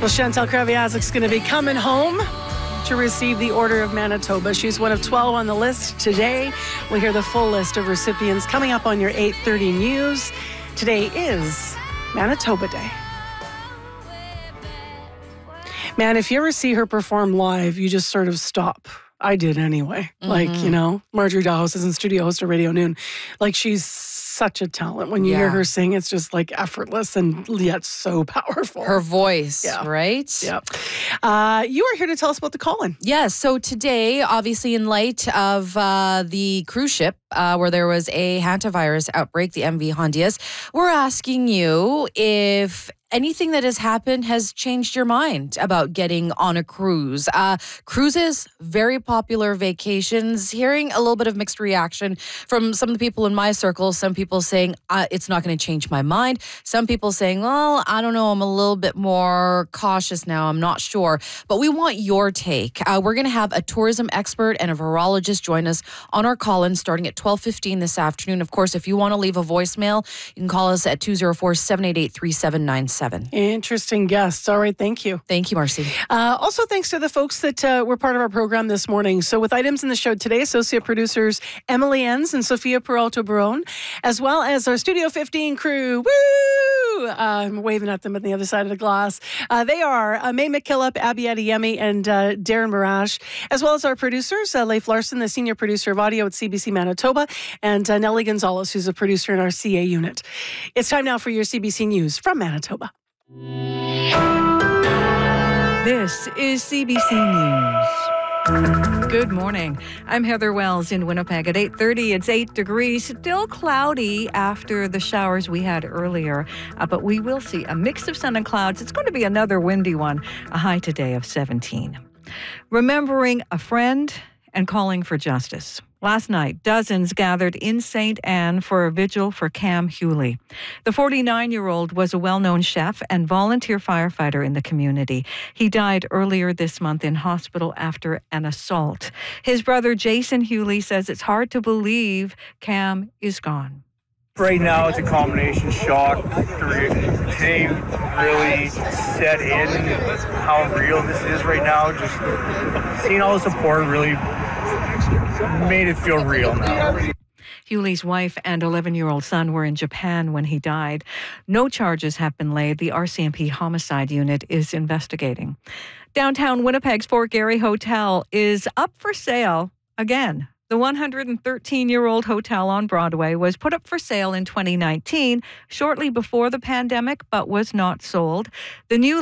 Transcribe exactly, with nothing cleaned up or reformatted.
Well, Chantal Kreviazik's going to be coming home to receive the Order of Manitoba. She's one of twelve on the list today. We'll hear the full list of recipients coming up on your eight thirty news. Today is Manitoba Day. Man, if you ever see her perform live, you just sort of stop. I did anyway. Mm-hmm. Like, you know, Marjorie Dawes is in studio host of Radio Noon. Like, she's such a talent. When you yeah. hear her sing, it's just like effortless and yet so powerful. Her voice, yeah. right? Yeah. Uh, you are here to tell us about the call-in. Yes. So today, obviously in light of uh, the cruise ship uh, where there was a hantavirus outbreak, the M V Hondias, we're asking you if anything that has happened has changed your mind about getting on a cruise. Uh, cruises, very popular vacations. Hearing a little bit of mixed reaction from some of the people in my circle. Some people saying, uh, it's not going to change my mind. Some people saying, well, I don't know, I'm a little bit more cautious now. I'm not sure. But we want your take. Uh, we're going to have a tourism expert and a virologist join us on our call-in starting at twelve fifteen this afternoon. Of course, if you want to leave a voicemail, you can call us at two oh four, seven eight eight, three seven nine seven. Interesting guests. All right, thank you. Thank you, Marcy. Uh, also, thanks to the folks that uh, were part of our program this morning. So with items in the show today, associate producers Emily Enns and Sophia Peralta Barone, as well as our Studio fifteen crew. Woo! Uh, I'm waving at them on the other side of the glass. Uh, they are uh, May McKillop, Abby Adeyemi, and uh, Darren Marash, as well as our producers, uh, Leif Larson, the senior producer of audio at C B C Manitoba, and uh, Nellie Gonzalez, who's a producer in our C A unit. It's time now for your C B C News from Manitoba. This is C B C News. Good morning. I'm Heather Wells in Winnipeg. At eight thirty, it's eight degrees. Still cloudy after the showers we had earlier, uh, but we will see a mix of sun and clouds. It's going to be another windy one. A high today of seventeen. Remembering a friend and calling for justice. Last night, dozens gathered in Saint Anne for a vigil for Cam Hewley. The forty-nine-year-old was a well-known chef and volunteer firefighter in the community. He died earlier this month in hospital after an assault. His brother Jason Hewley says it's hard to believe Cam is gone. Right now, it's a combination shock. Today really set in how real this is right now. Just seeing all the support really made it feel real now. Hewley's wife and eleven-year-old son were in Japan when he died. No charges have been laid. The R C M P Homicide Unit is investigating. Downtown Winnipeg's Fort Garry Hotel is up for sale again. The one hundred thirteen-year-old hotel on Broadway was put up for sale in twenty nineteen, shortly before the pandemic, but was not sold. The new